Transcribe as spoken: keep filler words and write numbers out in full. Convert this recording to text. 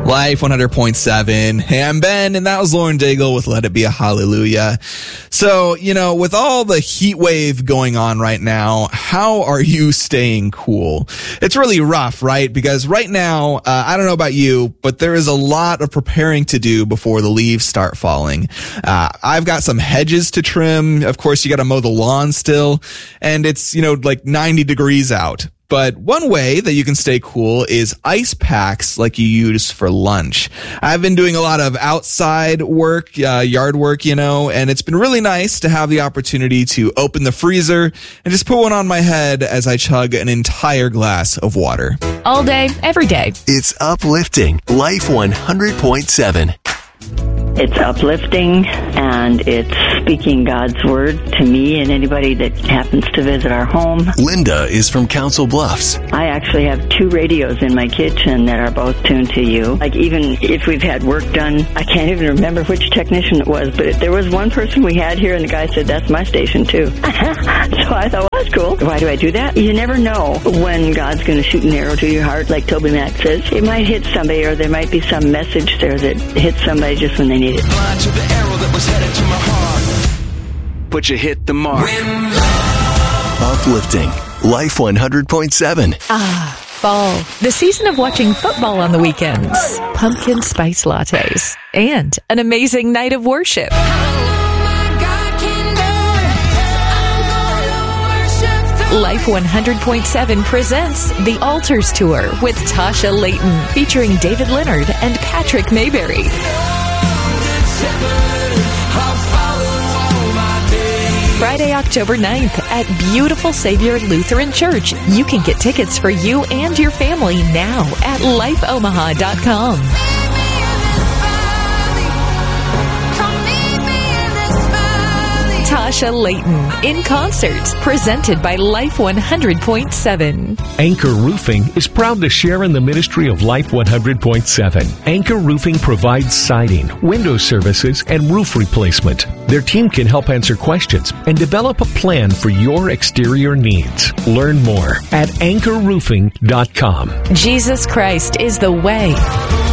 Life one hundred point seven. Hey, I'm Ben, and that was Lauren Daigle with Let It Be a Hallelujah. So, you know, with all the heat wave going on right now, how are you staying cool? It's really rough, right? Because right now, uh, I don't know about you, but there is a lot of preparing to do before the leaves start falling. Uh, I've got some hedges to trim. Of course, you got to mow the lawn still, and it's, you know, like ninety degrees out. But one way that you can stay cool is ice packs like you use for lunch. I've been doing a lot of outside work, uh, yard work, you know, and it's been really nice to have the opportunity to open the freezer and just put one on my head as I chug an entire glass of water. All day, every day. It's uplifting. Life one hundred point seven. It's uplifting, and it's speaking God's word to me and anybody that happens to visit our home. Linda is from Council Bluffs. I actually have two radios in my kitchen that are both tuned to you. Like, even if we've had work done, I can't even remember which technician it was, but there was one person we had here, and the guy said, that's my station, too. So I thought, well, that's cool. Why do I do that? You never know when God's going to shoot an arrow to your heart, like Toby Mac says. It might hit somebody, or there might be some message there that hits somebody just when they need it. Blind to the arrow that was headed to my heart. But you hit the mark. Uplifting. Life one hundred point seven. Ah, fall. The season of watching football on the weekends. Pumpkin spice lattes. And an amazing night of worship. Life one hundred point seven presents The Altars Tour with Tasha Layton, featuring David Leonard and Patrick Mayberry. Friday, October ninth at Beautiful Savior Lutheran Church. You can get tickets for you and your family now at life omaha dot com. Tasha Layton in concert, presented by Life one hundred point seven. Anchor Roofing is proud to share in the ministry of Life one hundred point seven. Anchor Roofing provides siding, window services, and roof replacement. Their team can help answer questions and develop a plan for your exterior needs. Learn more at anchor roofing dot com. Jesus Christ is the way,